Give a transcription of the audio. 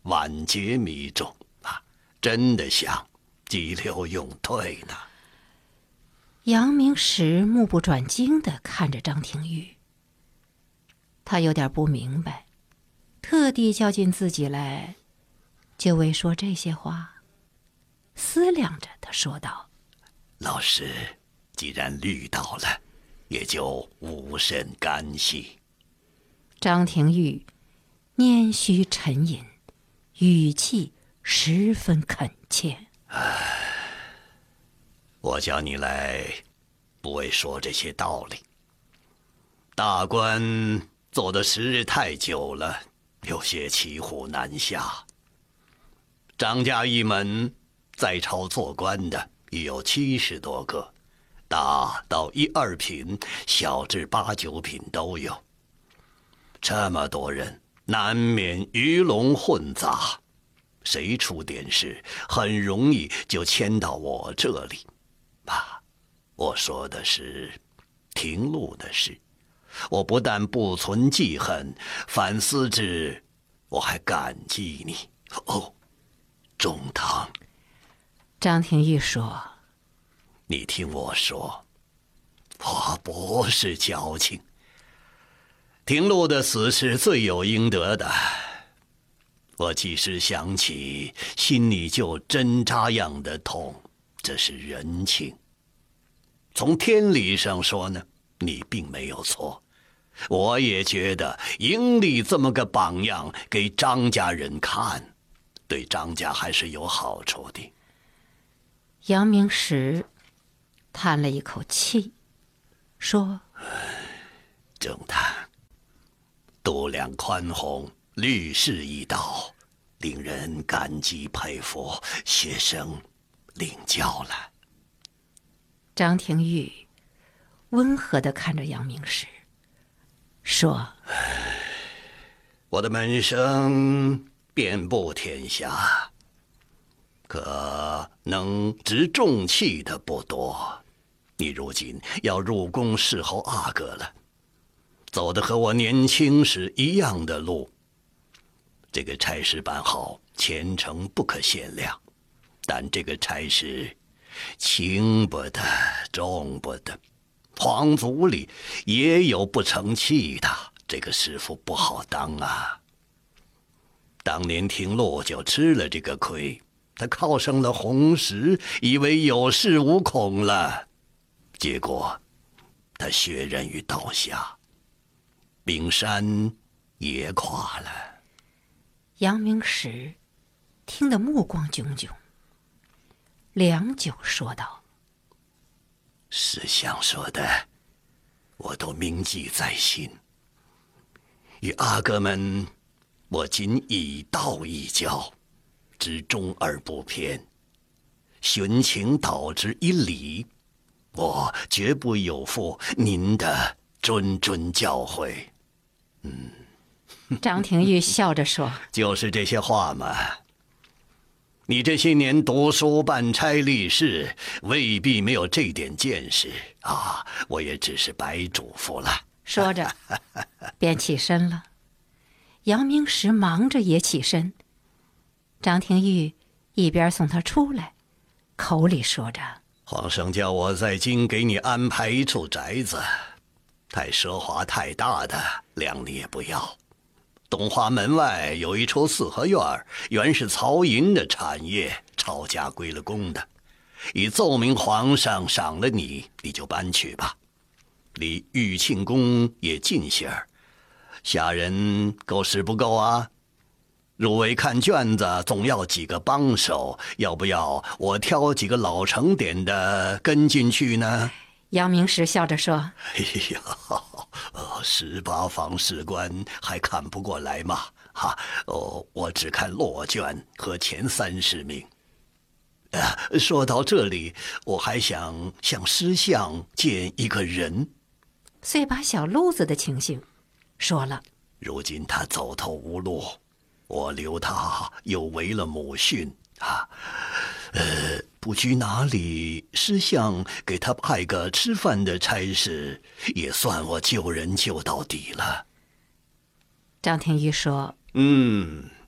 晚节密重啊，真的想急流勇退呢。 杨明时目不转睛地看着张廷玉，他有点不明白，特地叫进自己来，就为说这些话。思量着，他说道：“ 老师，既然虑到了，也就无甚干系。” 张廷玉拈须沉吟，语气十分恳切：“ 我叫你来，不为说这些道理。大官做的时日太久了，有些骑虎难下。张家一门在朝做官的已有70多个，大到1、2品，小至8、9品都有。这么多人，难免鱼龙混杂，谁出点事，很容易就牵到我这里。我说的是廷禄的事，我不但不存记恨，反思之，我还感激你。哦，中堂。” 张廷玉说：“ 你听我说，我不是矫情。廷禄的死是罪有应得的，我即时想起，心里就针扎样的痛，这是人情。从天理上说呢，你并没有错。我也觉得应立这么个榜样给张家人看，对张家还是有好处的。” 杨明时叹了一口气，说：“ 正堂，度量宽宏，虑事一道，令人感激佩服，学生领教了。” 张廷玉温和地看着杨明时，说：“ 我的门生遍布天下，可能执重器的不多。你如今要入宫侍候阿哥了，走的和我年轻时一样的路。这个差事办好，前程不可限量。但这个差事轻不得，重不得。皇族里也有不成器的，这个师傅不好当啊。当年廷禄就吃了这个亏，他靠上了红石，以为有恃无恐了，结果他血刃于刀下，冰山也垮了。” 杨明时听得目光炯炯，良久说道：“ 师相说的，我都铭记在心。与阿哥们，我仅以道一交，知中而不偏，寻情导之以理，我绝不有负您的谆谆教诲。” 张廷玉笑着说：“ 就是这些话嘛。你这些年读书办差立事，未必没有这点见识啊！我也只是白嘱咐了。” 说着便起身了。杨明时忙着也起身，张廷玉一边送他出来，口里说着：“ 皇上叫我在京给你安排一处宅子，太奢华太大的，谅你也不要。东华门外有一处四合院，原是曹寅的产业，抄家归了公的。已奏明皇上赏了你，你就搬去吧。离玉庆宫也近些儿，下人够使不够啊？入围看卷子总要几个帮手，要不要我挑几个老成点的跟进去呢？” 杨明时笑着说：“ 哎呀，18房士官还看不过来吗？我只看落卷和前30名。说到这里，我还想向师相见一个人。” 遂把小路子的情形说了。 如今他走投无路，我留他又为了母训不拘哪里，师相给他派个吃饭的差事，也算我救人救到底了。 张廷玉说：“